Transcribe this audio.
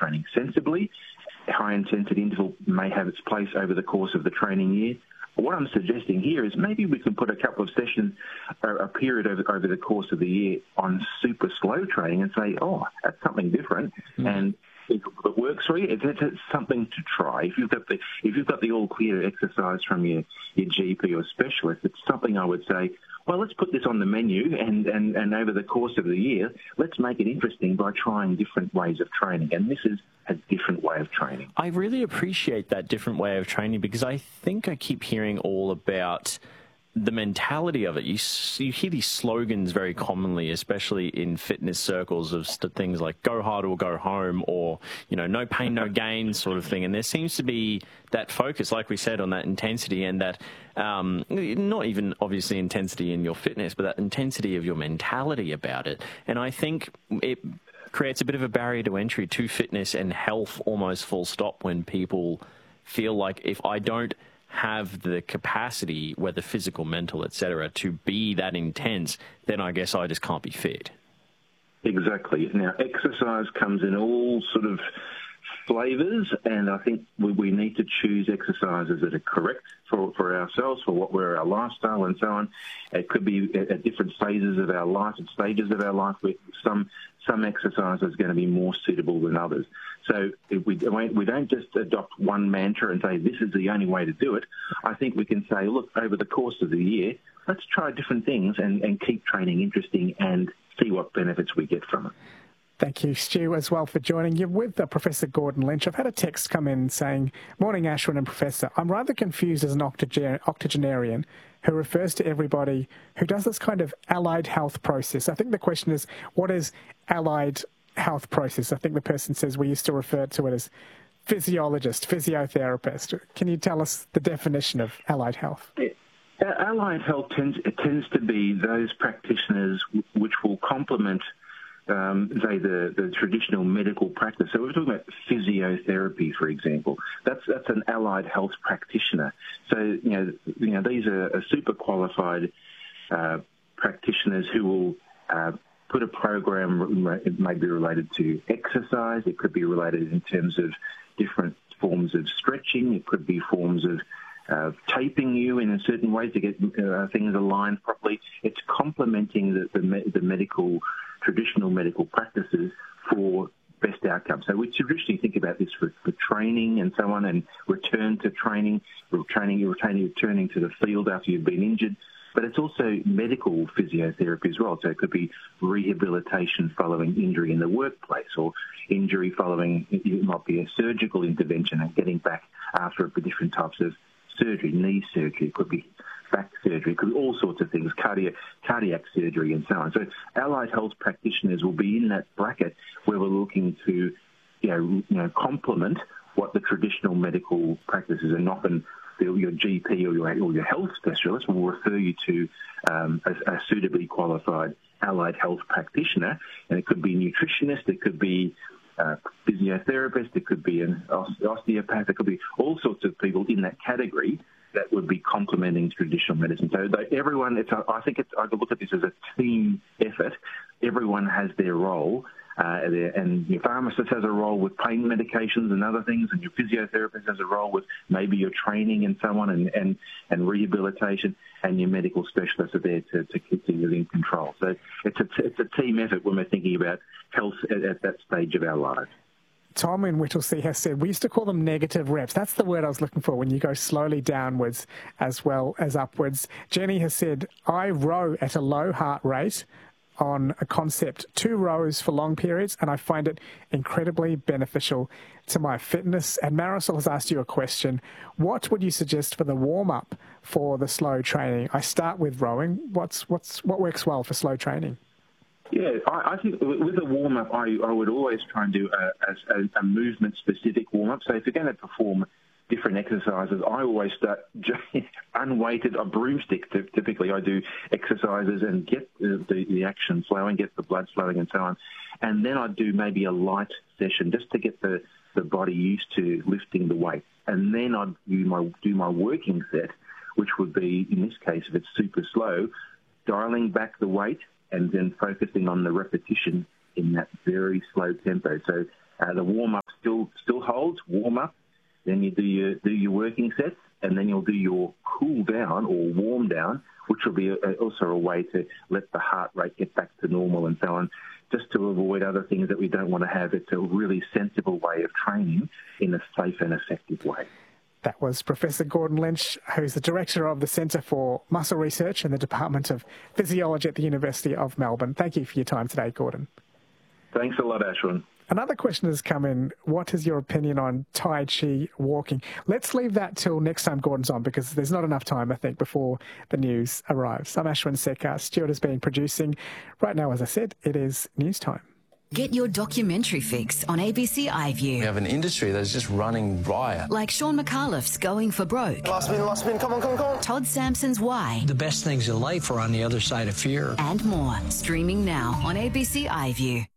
training sensibly. High-intensity interval may have its place over the course of the training year. What I'm suggesting here is maybe we can put a couple of sessions, a period over the course of the year on super slow training and say, oh, that's something different. And if it works for you, it's something to try. If you've got the all clear exercise from your GP or specialist, it's something I would say, well, let's put this on the menu and over the course of the year, let's make it interesting by trying different ways of training. And this is a different way of training. I really appreciate that different way of training, because I think I keep hearing all about the mentality of it. You hear these slogans very commonly, especially in fitness circles, of things like go hard or go home, or, you know, no pain, no gain sort of thing. And there seems to be that focus, like we said, on that intensity, and that not even obviously intensity in your fitness, but that intensity of your mentality about it. And I think it creates a bit of a barrier to entry to fitness and health, almost full stop, when people feel like, if I don't have the capacity, whether physical, mental, etc., to be that intense, then I guess I just can't be fit. Exactly. Now, exercise comes in all sort of flavours, and I think we need to choose exercises that are correct for ourselves, for what we're our lifestyle and so on. It could be at different phases of our life and stages of our life, where some exercise is going to be more suitable than others. So if we don't just adopt one mantra and say this is the only way to do it. I think we can say, look, over the course of the year, let's try different things and keep training interesting and see what benefits we get from it. Thank you, Stu, as well, for joining you with Professor Gordon Lynch. I've had a text come in saying, morning, Ashwin and Professor. I'm rather confused as an octogenarian who refers to everybody who does this kind of allied health process. I think the question is, what is allied health process? I think the person says we used to refer to it as physiologist, physiotherapist. Can you tell us the definition of allied health? Allied health tends to be those practitioners which will complement say the traditional medical practice. So we're talking about physiotherapy, for example. That's an allied health practitioner. So you know these are super qualified practitioners who will put a program. It may be related to exercise. It could be related in terms of different forms of stretching. It could be forms of taping you in a certain way to get things aligned properly. It's complementing the traditional medical practices for best outcomes. So we traditionally think about this for training and so on, and return to training, returning to the field after you've been injured. But it's also medical physiotherapy as well. So it could be rehabilitation following injury in the workplace, or injury following, it might be a surgical intervention and getting back after different types of surgery, knee surgery, it could be back surgery, it could be all sorts of things, cardiac surgery and so on. So allied health practitioners will be in that bracket where we're looking to complement what the traditional medical practices are. And often your GP or your health specialist will refer you to a suitably qualified allied health practitioner, and it could be a nutritionist, it could be physiotherapist, it could be an osteopath, it could be all sorts of people in that category that would be complementing traditional medicine. So everyone, I could look at this as a team effort. Everyone has their role, and your pharmacist has a role with pain medications and other things, and your physiotherapist has a role with maybe your training and so on, and rehabilitation, and your medical specialists are there to keep things in control. So it's a team effort when we're thinking about health at that stage of our lives. Tom in Whittlesea has said, we used to call them negative reps. That's the word I was looking for, when you go slowly downwards as well as upwards. Jenny has said, I row at a low heart rate on a concept, 2 rows for long periods, and I find it incredibly beneficial to my fitness. And Marisol has asked you a question. What would you suggest for the warm-up for the slow training? I start with rowing. What works well for slow training? Yeah, I think with a warm-up, I would always try and do a movement-specific warm-up. So if you're going to perform different exercises, I always start unweighted, a broomstick. Typically, I do exercises and get the action flowing, get the blood flowing and so on. And then I'd do maybe a light session just to get the body used to lifting the weight. And then I'd do my working set, which would be, in this case, if it's super slow, dialing back the weight and then focusing on the repetition in that very slow tempo. So the warm-ups still holds, warm up. Then you do your working sets, and then you'll do your cool down or warm down, which will be also a way to let the heart rate get back to normal and so on, just to avoid other things that we don't want to have. It's a really sensible way of training in a safe and effective way. That was Professor Gordon Lynch, who's the Director of the Centre for Muscle Research in the Department of Physiology at the University of Melbourne. Thank you for your time today, Gordon. Thanks a lot, Ashwin. Another question has come in. What is your opinion on Tai Chi walking? Let's leave that till next time Gordon's on, because there's not enough time, I think, before the news arrives. I'm Ashwin Sekar. Stuart has been producing. Right now, as I said, it is news time. Get your documentary fix on ABC iView. We have an industry that's just running riot. Like Sean McAuliffe's Going for Broke. Last spin, come on. Todd Sampson's Why. The best things in life are on the other side of fear. And more. Streaming now on ABC iView.